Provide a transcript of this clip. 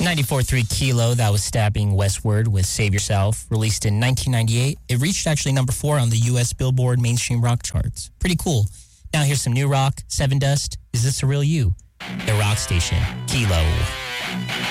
94.3 Kilo, that was Stabbing Westward with Save Yourself, released in 1998. It reached actually number 4 on the U.S. Billboard mainstream rock charts. Pretty cool. Now here's some new rock, Seven Dust, Is This a Real You? The Rock Station, Kilo.